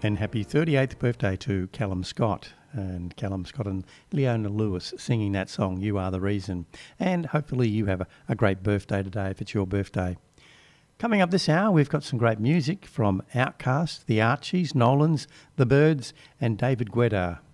And happy 38th birthday to Callum Scott. And Callum Scott and Leona Lewis singing that song, You Are the Reason. And hopefully you have a great birthday today if it's your birthday. Coming up this hour, we've got some great music from Outkast, The Archies, Nolans, The Byrds and David Guetta.